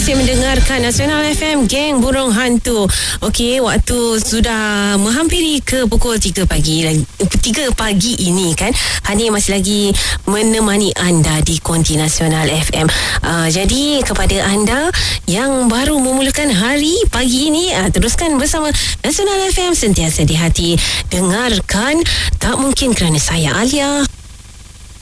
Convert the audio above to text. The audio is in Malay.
masih mendengarkan Nasional FM, geng burung hantu. Okey, waktu sudah menghampiri ke pukul 3 pagi lagi. 3 pagi ini kan. Hani masih lagi menemani anda di Konti Nasional FM. Jadi kepada anda yang baru memulakan hari pagi ini, teruskan bersama Nasional FM, sentiasa di hati. Dengarkan Tak Mungkin kerana saya Alia.